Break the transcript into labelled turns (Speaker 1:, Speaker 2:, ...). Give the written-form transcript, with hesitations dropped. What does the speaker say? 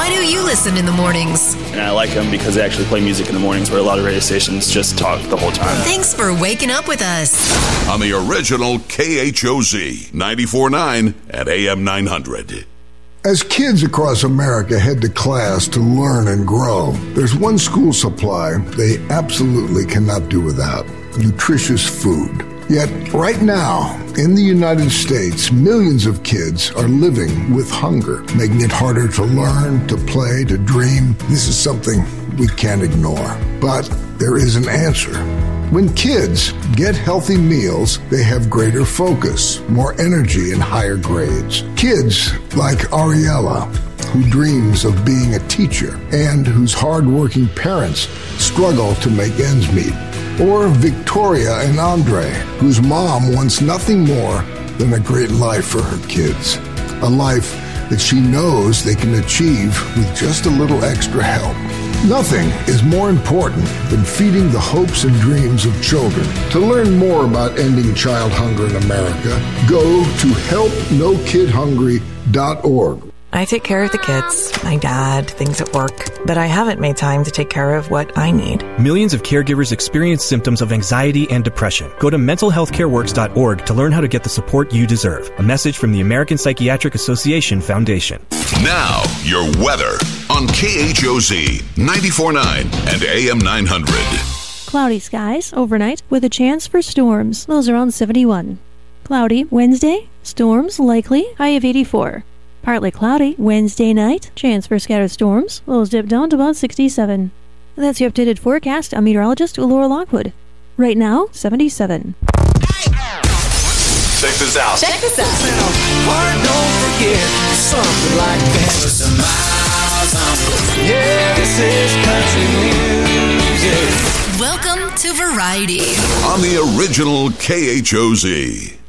Speaker 1: Why do you listen in the mornings?
Speaker 2: And I like them because they actually play music in the mornings where a lot of radio stations just talk the whole time.
Speaker 1: Thanks for waking up with us.
Speaker 3: On the original KHOZ 94.9 at AM 900.
Speaker 4: As kids across America head to class to learn and grow, there's one school supply they absolutely cannot do without: nutritious food. Yet, right now, in the United States, millions of kids are living with hunger, making it harder to learn, to play, to dream. This is something we can't ignore. But there is an answer. When kids get healthy meals, they have greater focus, more energy, and higher grades. Kids like Ariella, who dreams of being a teacher and whose hardworking parents struggle to make ends meet. Or Victoria and Andre, whose mom wants nothing more than a great life for her kids. A life that she knows they can achieve with just a little extra help. Nothing is more important than feeding the hopes and dreams of children. To learn more about ending child hunger in America, go to helpnokidhungry.org.
Speaker 5: I take care of the kids, my dad, things at work, but I haven't made time to take care of what I need.
Speaker 6: Millions of caregivers experience symptoms of anxiety and depression. Go to mentalhealthcareworks.org to learn how to get the support you deserve. A message from the American Psychiatric Association Foundation.
Speaker 3: Now, your weather on KHOZ 94.9 and AM 900.
Speaker 7: Cloudy skies overnight with a chance for storms. Lows around 71. Cloudy Wednesday, storms likely, high of 84. Partly cloudy Wednesday night, chance for scattered storms, lows dip down to about 67. That's your updated forecast. I'm meteorologist Laura Lockwood. Right now, 77.
Speaker 8: Check this out.
Speaker 9: Check this out.
Speaker 10: Heart, don't forget something like that. Yeah, this is country music.
Speaker 1: Welcome to Variety.
Speaker 3: On the original KHOZ.